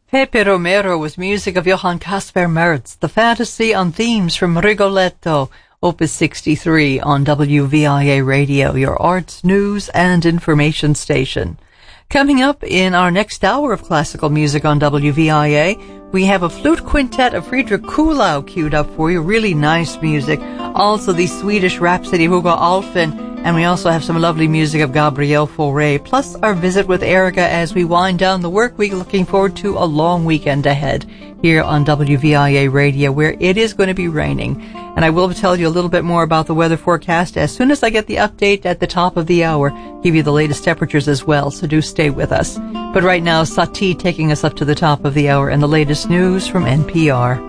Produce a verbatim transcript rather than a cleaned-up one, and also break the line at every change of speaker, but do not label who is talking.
Pepe Romero was music of Johann Caspar Merz, The Fantasy on Themes from Rigoletto, Opus sixty-three on W V I A Radio, your arts, news, and information station. Coming up in our next hour of classical music on W V I A, we have a flute quintet of Friedrich Kuhlau queued up for you. Really nice music. Also the Swedish Rhapsody Hugo Alfvén, and we also have some lovely music of Gabriel Fauré, plus our visit with Erica as we wind down the work week, looking forward to a long weekend ahead here on W V I A Radio, where it is going to be raining. And I will tell you a little bit more about the weather forecast as soon as I get the update at the top of the hour, give you the latest temperatures as well, so do stay with us. But right now, Satie taking us up to the top of the hour and the latest news from N P R.